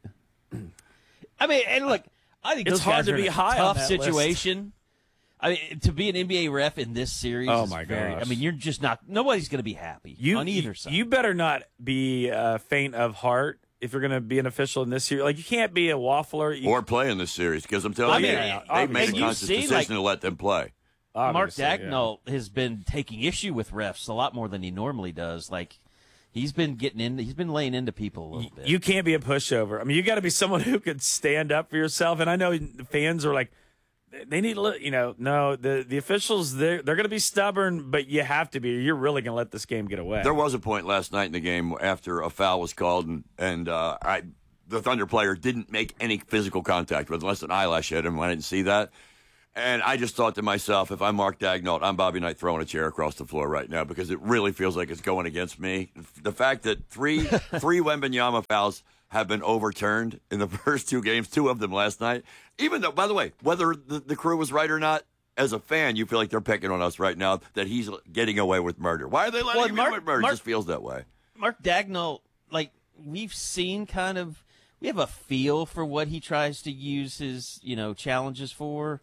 I mean, and look, I think It's those hard guys to are be in a high on tough that list. situation. I mean, to be an N B A ref in this series Oh, is my very, gosh. I mean, you're just not – nobody's going to be happy You, on either you, side. You better not be uh, faint of heart if you're going to be an official in this series. Like, you can't be a waffler. You, Or play in this series, because I'm telling I mean, you, yeah, they made a and you've conscious seen, decision like- to let them play. Mark Obviously, yeah. Dagnall has been taking issue with refs a lot more than he normally does. Like, he's been getting in – he's been laying into people a little bit. You can't be a pushover. I mean, you got to be someone who could stand up for yourself. And I know the fans are like, they need to, li- you know, no, the, the officials, they're, they're going to be stubborn, but you have to be. You're really going to let this game get away. There was a point last night in the game after a foul was called, and, and uh, I, the Thunder player didn't make any physical contact with him, unless an eyelash hit him. I didn't see that. And I just thought to myself, if I'm Mark Dagnall, I'm Bobby Knight throwing a chair across the floor right now, because it really feels like it's going against me. The fact that three three Wembanyama fouls have been overturned in the first two games, two of them last night. Even though, by the way, whether the, the crew was right or not, as a fan, you feel like they're picking on us right now that he's getting away with murder. Why are they letting Well, him Mark- get away with murder? Mark- It just feels that way. Mark Dagnall, like, we've seen kind of – we have a feel for what he tries to use his, you know, challenges for.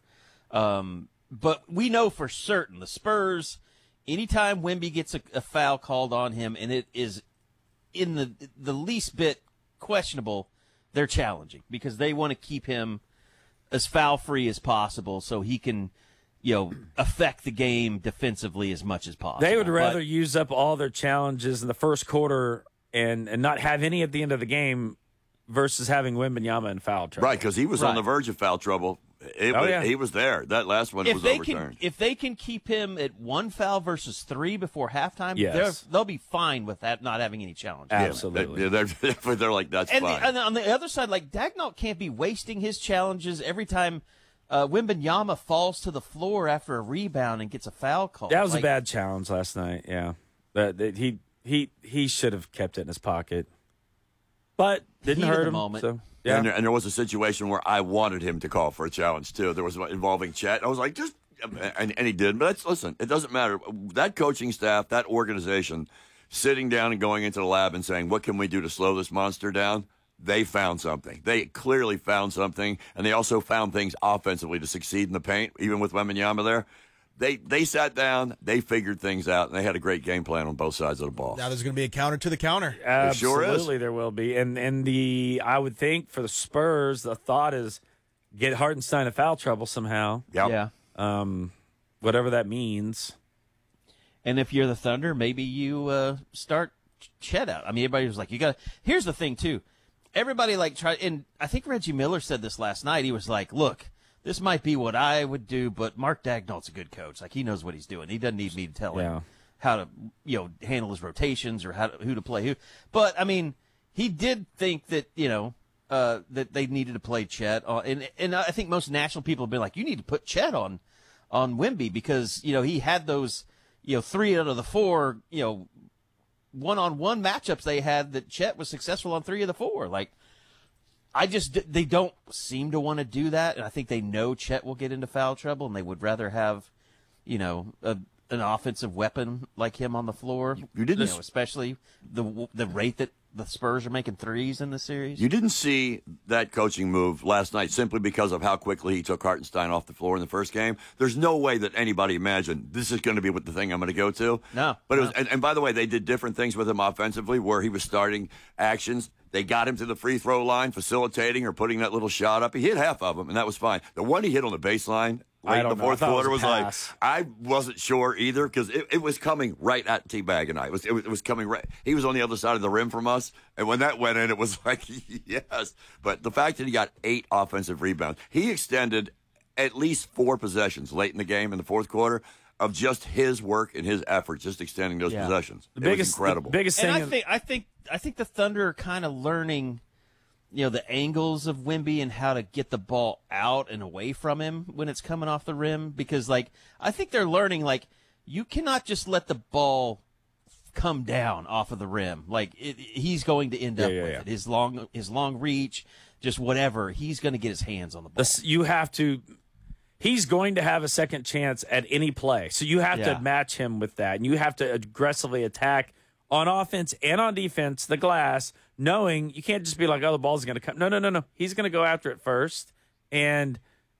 Um, but we know for certain the Spurs, anytime Wemby gets a, a foul called on him and it is in the the least bit questionable, they're challenging because they want to keep him as foul-free as possible so he can, you know, affect the game defensively as much as possible. They would rather But- use up all their challenges in the first quarter and, and not have any at the end of the game versus having Wembanyama in foul trouble. Right, because he was on the verge of foul trouble. It Oh, was, yeah. He was there. That last one if was they overturned. can if they can keep him at one foul versus three before halftime, Yes. they're- they'll be fine with that not having any challenges. Absolutely. They're, they're, they're like, that's And, the, fine. and on the other side, like Dagnall can't be wasting his challenges every time uh, Wembanyama falls to the floor after a rebound and gets a foul call. That was Like, a bad challenge last night. Yeah, that, that he he he should have kept it in his pocket, but didn't Heat of hurt the him. moment. So yeah, And, there, and there was a situation where I wanted him to call for a challenge, too. There was one involving Chet. I was like, just, and, and he did. But that's, listen, it doesn't matter. That coaching staff, that organization, sitting down and going into the lab and saying, what can we do to slow this monster down? They found something. They clearly found something. And they also found things offensively to succeed in the paint, even with Wembanyama there. They they sat down, they figured things out, and they had a great game plan on both sides of the ball. Now there's going to be a counter to the counter. It sure is. absolutely there will be. And and the I would think for the Spurs, the thought is get Hartenstein in foul trouble somehow. Yep. Yeah. Um, whatever that means. And if you're the Thunder, maybe you uh, start Chet out. I mean, everybody was like, you got to. Here's the thing, too. Everybody, like, tried. And I think Reggie Miller said this last night. He was like, look, this might be what I would do, but Mark Dagnall's a good coach. Like, he knows what he's doing. He doesn't need me to tell Yeah. him how to, you know, handle his rotations or how to, who to play who. But, I mean, he did think that, you know, uh, that they needed to play Chet. Uh, and, and I think most national people have been like, you need to put Chet on, on Wemby because, you know, he had those, you know, three out of the four, you know, one-on-one matchups they had that Chet was successful on three of the four. Like, I just, they don't seem to want to do that, and I think they know Chet will get into foul trouble, and they would rather have, you know, a, an offensive weapon like him on the floor. You didn't- know, especially the the rate that the Spurs are making threes in the series. You didn't see that coaching move last night simply because of how quickly he took Hartenstein off the floor in the first game. There's no way that anybody imagined this is going to be what the thing I'm going to go to. No. But it no. was, and, and by the way, they did different things with him offensively where he was starting actions. They got him to the free throw line, facilitating or putting that little shot up. He hit half of them, and that was fine. The one he hit on the baseline I late in don't the know. I fourth thought it was quarter a was, like, pass. I wasn't sure either because it, it was coming right at T-Bag and I. It was, it was, it was coming right. He was on the other side of the rim from us, and when that went in, it was like, yes. But the fact that he got eight offensive rebounds, he extended at least four possessions late in the game in the fourth quarter of just his work and his effort, just extending those Yeah. possessions. The it biggest, was incredible. The biggest And thing. I think I think I think the Thunder are kind of learning, you know, the angles of Wemby and how to get the ball out and away from him when it's coming off the rim. Because, like, I think they're learning, like, you cannot just let the ball come down off of the rim. Like, it, he's going to end Yeah, up yeah, with yeah. it. His long, his long reach, just whatever. He's going to get his hands on the ball. This, you have to. he's going to have a second chance at any play. So you have Yeah. to match him with that, and you have to aggressively attack on offense and on defense the glass, knowing you can't just be like, oh, the ball's going to come. No, no, no, no. He's going to go after it first. And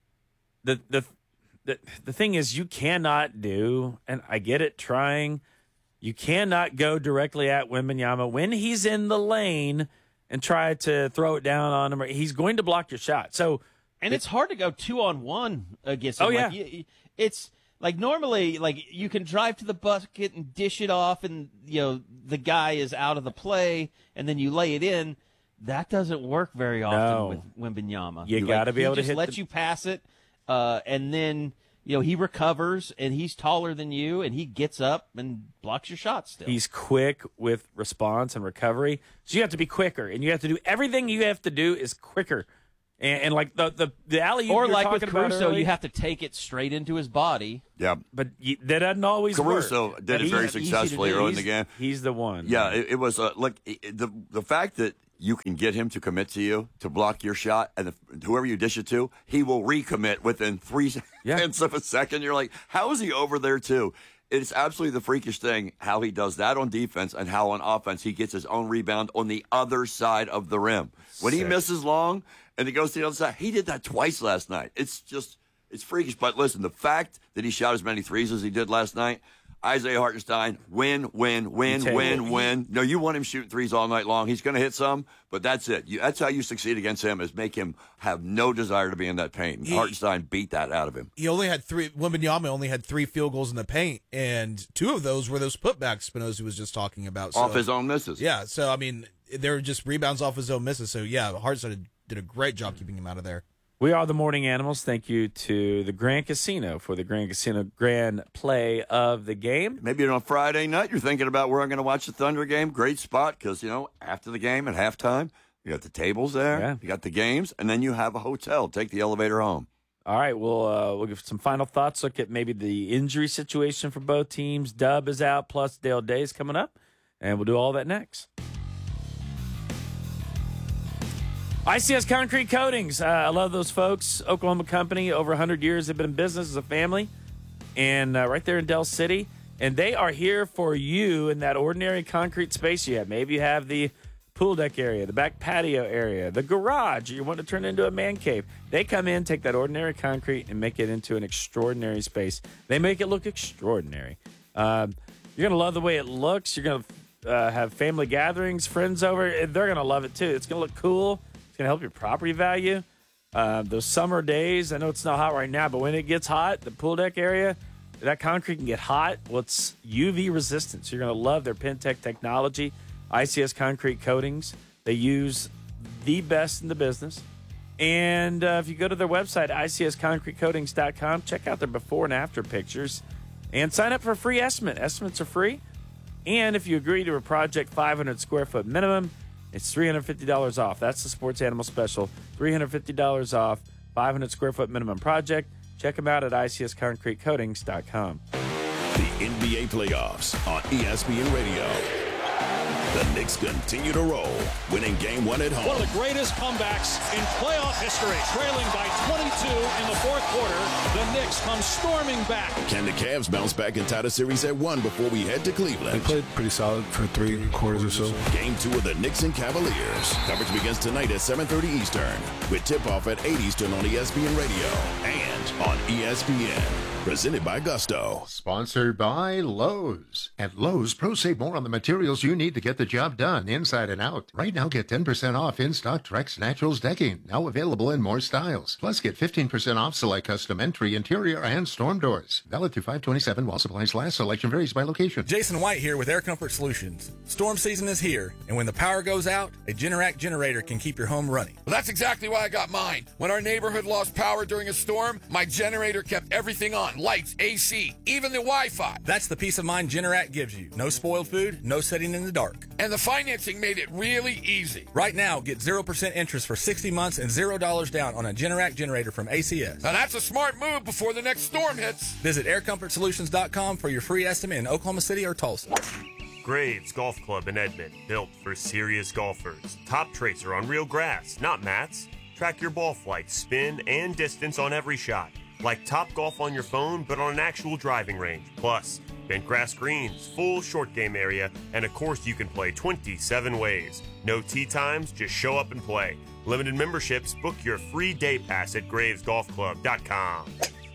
the the the the thing is, you cannot do, and I get it, trying. You cannot go directly at Wembanyama when he's in the lane and try to throw it down on him. He's going to block your shot. So, and it's hard to go two on one against him. Oh, yeah. Like, you- it's like normally, like you can drive to the bucket and dish it off, and you know the guy is out of the play, and then you lay it in. That doesn't work very often No. with Wembanyama. You Like, gotta be he able to just hit let the- you pass it, uh, and then you know he recovers, and he's taller than you, and he gets up and blocks your shot still. He's quick with response and recovery. So you have to be quicker, and you have to do everything you have to do is quicker. And, and like the the, the alley or you're like with talking about Caruso, early, you have to take it straight into his body. Yeah, but you, that doesn't always Caruso work. did But it very he's- successfully easy to do. early in the He's- game. He's the one. Yeah, it, it was uh, look it, the the fact that you can get him to commit to you to block your shot, and if, whoever you dish it to, he will recommit within three tenths of a second. You're like, how is he over there too? It's absolutely the freakish thing how he does that on defense and how on offense he gets his own rebound on the other side of the rim. When he Sick. misses long and he goes to the other side, he did that twice last night. It's just it's freakish. But listen, the fact that he shot as many threes as he did last night. Isaiah Hartenstein, win, win, win, take win, it. win. No, you want him shooting threes all night long. He's going to hit some, but that's it. You, that's how you succeed against him, is make him have no desire to be in that paint. He- Hartenstein beat that out of him. He only had three. Wembanyama only had three field goals in the paint, and two of those were those putbacks Spinoza was just talking about. So, Off his own misses. Yeah, so I mean, they were just rebounds off his own misses. So yeah, Hartenstein did a great job keeping him out of there. We are the Morning Animals. Thank you to the Grand Casino for the Grand Casino Grand Play of the game. Maybe on Friday night you're thinking about where I'm going to watch the Thunder game. Great spot because, you know, after the game at halftime, you got the tables there, Yeah. you got the games, and then you have a hotel. Take the elevator home. All right, we'll uh, we'll give some final thoughts. Look at maybe the injury situation for both teams. Dub is out, plus Dale Day is coming up, and we'll do all that next. I C S Concrete Coatings. Uh, I love those folks. Oklahoma company, over one hundred years. They've been in business as a family, and uh, right there in Del City. And they are here for you in that ordinary concrete space you have. Maybe you have the pool deck area, the back patio area, the garage. You want to turn it into a man cave. They come in, take that ordinary concrete, and make it into an extraordinary space. They make it look extraordinary. Um, you're going to love the way it looks. You're going to uh, have family gatherings, friends over. They're going to love it, too. It's going to look cool. It's going to help your property value. Uh, those summer days, I know it's not hot right now, but when it gets hot, the pool deck area, that concrete can get hot. Well, it's U V resistant. So you're going to love their Pentec technology. I C S Concrete Coatings. They use the best in the business. And uh, if you go to their website, I C S concrete coatings dot com, check out their before and after pictures and sign up for a free estimate. Estimates are free. And if you agree to a project five hundred square foot minimum, it's three hundred fifty dollars off. That's the Sports Animal Special. three hundred fifty dollars off, five hundred square foot minimum project. Check them out at I C S concrete coatings dot com. The N B A playoffs on E S P N Radio. The Knicks continue to roll, winning game one at home. One of the greatest comebacks in playoff history. Trailing by twenty-two in the fourth quarter, the Knicks come storming back. Can the Cavs bounce back and tie the series at one before we head to Cleveland? They played pretty solid for three quarters or so. Game two of the Knicks and Cavaliers. Coverage begins tonight at seven thirty Eastern, with tip-off at eight Eastern on E S P N Radio and on E S P N. Presented by Gusto. Sponsored by Lowe's. At Lowe's, pros save more on the materials you need to get the job done, inside and out. Right now, get ten percent off in-stock Trex Naturals decking, now available in more styles. Plus, get fifteen percent off select custom entry, interior, and storm doors. Valid through five twenty-seven while supplies last. Selection varies by location. Jason White here with Air Comfort Solutions. Storm season is here, and when the power goes out, a Generac generator can keep your home running. Well, that's exactly why I got mine. When our neighborhood lost power during a storm, my generator kept everything on. Lights, A C, even the Wi-Fi. That's the peace of mind Generac gives you. No spoiled food, no sitting in the dark. And the financing made it really easy. Right now, get zero percent interest for sixty months and zero dollars down on a Generac generator from A C S. Now that's a smart move before the next storm hits. Visit air comfort solutions dot com for your free estimate in Oklahoma City or Tulsa. Graves Golf Club in Edmond, built for serious golfers. Top tracer on real grass, not mats. Track your ball flight, spin, and distance on every shot. like Top Golf on your phone, but on an actual driving range. Plus, bent grass greens, full short game area, and a course you can play twenty-seven ways. No tee times, just show up and play. Limited memberships, book your free day pass at graves golf club dot com.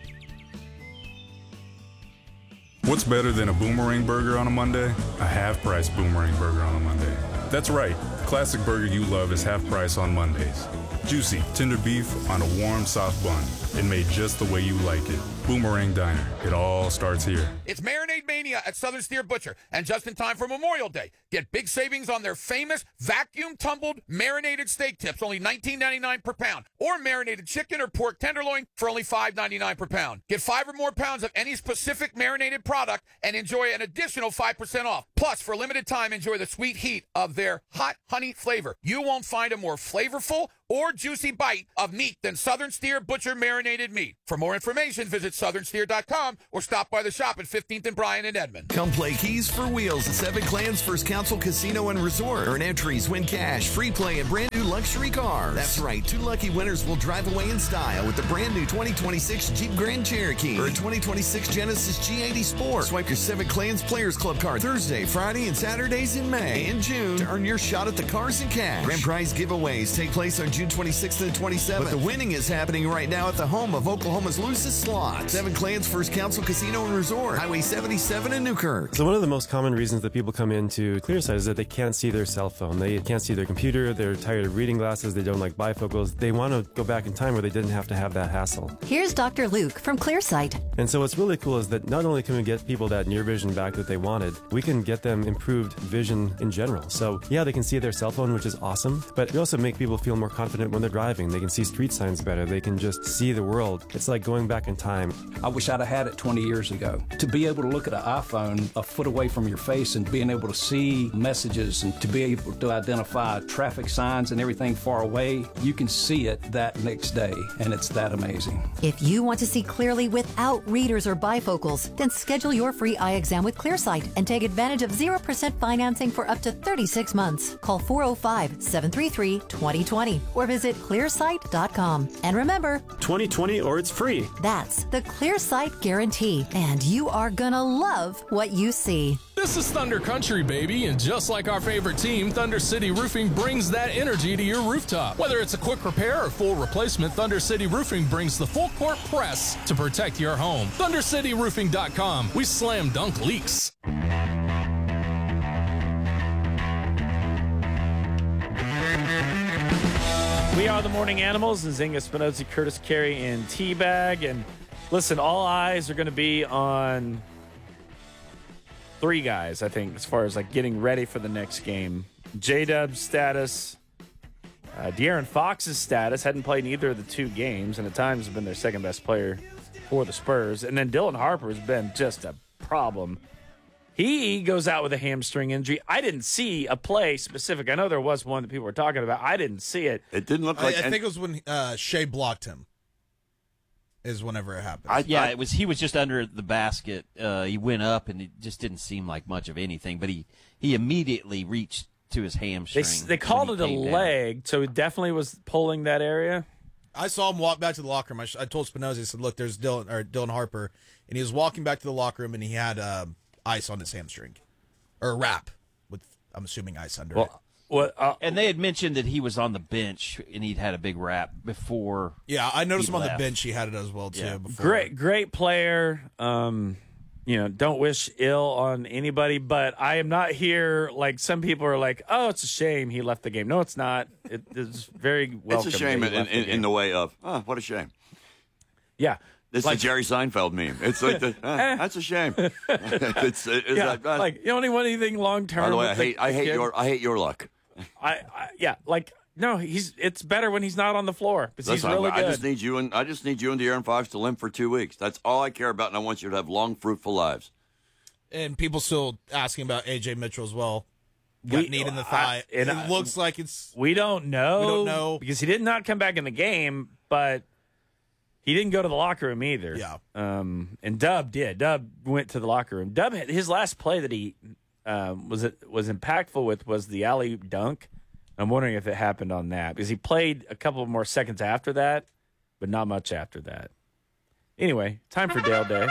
What's better than a Boomerang Burger on a Monday? A half-price Boomerang Burger on a Monday. That's right. The classic burger you love is half price on Mondays. Juicy, tender beef on a warm, soft bun. And made just the way you like it. Boomerang Diner. It all starts here. It's Marinade Mania at Southern Steer Butcher, and just in time for Memorial Day. Get big savings on their famous vacuum-tumbled marinated steak tips, only nineteen ninety-nine per pound, or marinated chicken or pork tenderloin for only five ninety-nine per pound. Get five or more pounds of any specific marinated product and enjoy an additional five percent off. Plus, for a limited time, enjoy the sweet heat of their hot honey flavor. You won't find a more flavorful or juicy bite of meat than Southern Steer Butcher marinated meat. For more information, visit southern steer dot com or stop by the shop at fifteenth and Bryan in Edmond. Come play Keys for Wheels at Seven Clans First Council Casino and Resort. Earn entries, win cash, free play, and brand new luxury cars. That's right, two lucky winners will drive away in style with the brand new twenty twenty-six Jeep Grand Cherokee or a twenty twenty-six Genesis G eighty Sport. Swipe your Seven Clans Players Club card Thursday, Friday, and Saturdays in May and June to earn your shot at the cars and cash. Grand prize giveaways take place on June twenty-sixth and twenty-seventh. But the winning is happening right now at the home of Oklahoma's loosest slots. Seven Clans First Council Casino and Resort, Highway seventy-seven in Newkirk. So one of the most common reasons that people come into Clearsight is that they can't see their cell phone. They can't see their computer. They're tired of reading glasses. They don't like bifocals. They want to go back in time where they didn't have to have that hassle. Here's Doctor Luke from Clearsight. And so what's really cool is that not only can we get people that near vision back that they wanted, we can get them improved vision in general. So yeah, they can see their cell phone, which is awesome, but we also make people feel more confident when they're driving. They can see street signs better. They can just see the world. It's like going back in time. I wish I'd have had it twenty years ago. To be able to look at an iPhone a foot away from your face and being able to see messages and to be able to identify traffic signs and everything far away, you can see it that next day, and it's that amazing. If you want to see clearly without readers or bifocals, then schedule your free eye exam with Clearsight and take advantage of zero percent financing for up to thirty-six months. Call four oh five, seven three three, two oh two oh or visit clearsight dot com. And remember, twenty twenty or it's free. That's the Clearsight guarantee, and you are gonna love what you see. This is Thunder Country, baby, and just like our favorite team, Thunder City Roofing brings that energy to your rooftop. Whether it's a quick repair or full replacement, Thunder City Roofing brings the full court press to protect your home. thunder city roofing dot com. We slam dunk leaks. We are the Morning Animals, and Zinga Spinozzi, Curtis Carey, and Teabag. And listen, all eyes are going to be on three guys, I think, as far as like getting ready for the next game. J-Dub's status, uh, De'Aaron Fox's status, hadn't played in either of the two games, and at times has been their second best player for the Spurs. And then Dylan Harper has been just a problem. He goes out with a hamstring injury. I didn't see a play specific. I know there was one that people were talking about. I didn't see it. It didn't look like. I, I think it was when uh, Shea blocked him. Is whenever it happened. I, yeah, I, it was. He was just under the basket. Uh, he went up, and it just didn't seem like much of anything. But he, he immediately reached to his hamstring. They, they called it a leg, so it definitely was pulling that area. I saw him walk back to the locker room. I, I told Spinozzi, I said, "Look, there's Dylan or Dylan Harper," and he was walking back to the locker room, and he had uh, ice on his hamstring, or a wrap with, I'm assuming, ice under well, it. Well, uh, and they had mentioned that he was on the bench and he'd had a big wrap before. Yeah, I noticed him on left. the bench. He had it as well too. Yeah. Before. Great, great player. Um, you know, don't wish ill on anybody, but I am not here like some people are like, oh, it's a shame he left the game. No, it's not. It is very welcome. It's a shame in, in, in, the in the way of, oh, what a shame. Yeah. It's like, the Jerry Seinfeld meme. It's like, the, eh, that's a shame. it's, it's yeah, like, uh, like you don't want anything long term. By the way, I hate, I hate your, I hate your luck. I, I yeah, like no, he's it's better when he's not on the floor because he's Listen, really I, good. I just need you and I just need you and De'Aaron Fox to limp for two weeks. That's all I care about, and I want you to have long, fruitful lives. And people still asking about A J Mitchell as well. Got We- knee in the thigh. I- and it I- looks like it's. We don't know. We don't know because he did not come back in the game, but he didn't go to the locker room either. Yeah. Um, and Dub did. Dub went to the locker room. Dub had, his last play that he um, was it was impactful with was the alley dunk. I'm wondering if it happened on that because he played a couple more seconds after that, but not much after that. Anyway, time for Dale Day.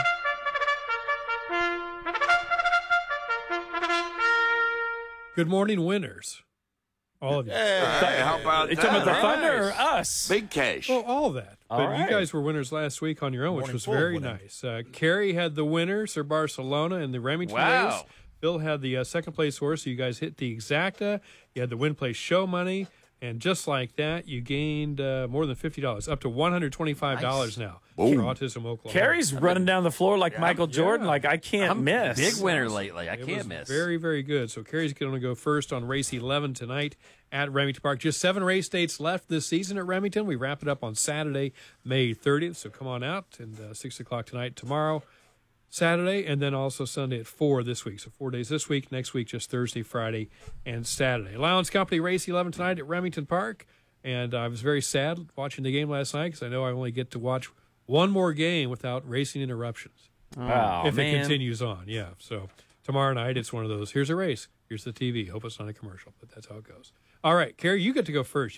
Good morning, winners. All of you. Hey, how about Are you that? talking about the Thunder or Nice. us? Big cash. Well, all of that. All But right. you guys were winners last week on your own, which Morning was full of very winning. nice. Uh, Kerry had the winner, Sir Barcelona, and the Remington Wow. race. Bill had the uh, second place horse, so you guys hit the exacta. You had the win place show money, and just like that, you gained uh, more than fifty dollars, up to one hundred twenty-five dollars now for Autism Oklahoma. Carrie's running down the floor like Michael Jordan, like I can't I'm miss. big winner lately. I It can't was miss. Very, very good. So Kerry's going to go first on race eleven tonight at Remington Park. Just seven race dates left this season at Remington. We wrap it up on Saturday, May thirtieth. So come on out, and uh, six o'clock tonight, tomorrow, Saturday, and then also Sunday at four this week. So four days this week. Next week, just Thursday, Friday, and Saturday. Allowance Company race eleven tonight at Remington Park. And I was very sad watching the game last night because I know I only get to watch one more game without racing interruptions. Oh, if man. it continues on, yeah. So tomorrow night, it's one of those, here's a race, here's the T V. Hope it's not a commercial, but that's how it goes. All right, Carrie, you get to go first.